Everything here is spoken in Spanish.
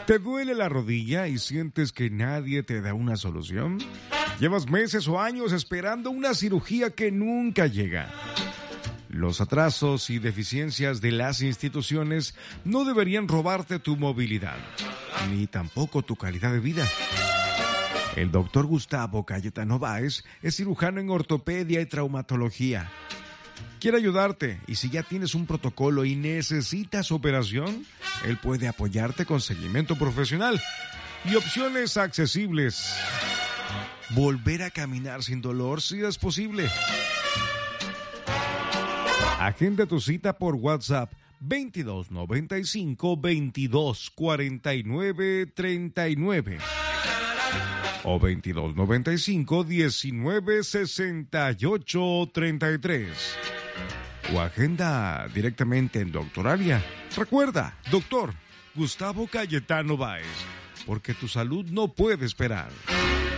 ¿Te duele la rodilla y sientes que nadie te da una solución? ¿Llevas meses o años esperando una cirugía que nunca llega? Los atrasos y deficiencias de las instituciones no deberían robarte tu movilidad, ni tampoco tu calidad de vida. El doctor Gustavo Cayetano Báez es cirujano en ortopedia y traumatología. Quiere ayudarte, y si ya tienes un protocolo y necesitas operación, él puede apoyarte con seguimiento profesional y opciones accesibles. Volver a caminar sin dolor si es posible. Agenda tu cita por WhatsApp 2295-2249-39 o 2295-1968-33. O agenda directamente en Doctoralia. Recuerda, doctor Gustavo Cayetano Báez, porque tu salud no puede esperar.